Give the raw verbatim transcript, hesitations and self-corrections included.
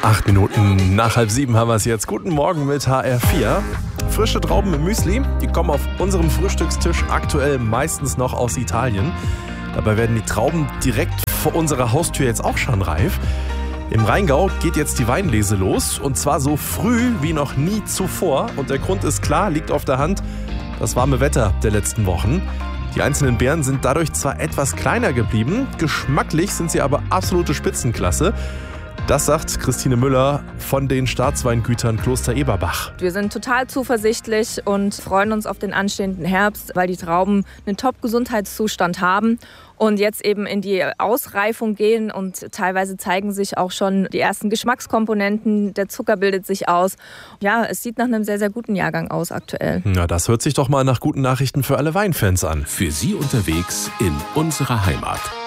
Acht Minuten nach halb sieben haben wir es jetzt. Guten Morgen mit H R vier. Frische Trauben im Müsli, die kommen auf unserem Frühstückstisch aktuell meistens noch aus Italien. Dabei werden die Trauben direkt vor unserer Haustür jetzt auch schon reif. Im Rheingau geht jetzt die Weinlese los und zwar so früh wie noch nie zuvor. Und der Grund ist klar, liegt auf der Hand, das warme Wetter der letzten Wochen. Die einzelnen Beeren sind dadurch zwar etwas kleiner geblieben, geschmacklich sind sie aber absolute Spitzenklasse. Das sagt Christine Müller von den Staatsweingütern Kloster Eberbach. Wir sind total zuversichtlich und freuen uns auf den anstehenden Herbst, weil die Trauben einen Top-Gesundheitszustand haben und jetzt eben in die Ausreifung gehen und teilweise zeigen sich auch schon die ersten Geschmackskomponenten. Der Zucker bildet sich aus. Ja, es sieht nach einem sehr, sehr guten Jahrgang aus aktuell. Na, das hört sich doch mal nach guten Nachrichten für alle Weinfans an. Für Sie unterwegs in unserer Heimat.